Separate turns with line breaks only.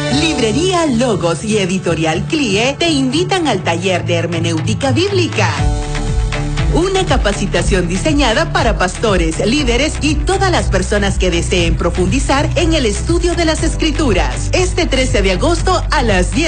Librería Logos y Editorial CLIE te invitan al taller de hermenéutica bíblica. Una capacitación diseñada para pastores, líderes y todas las personas que deseen profundizar en el estudio de las Escrituras. Este 13 de agosto a las 10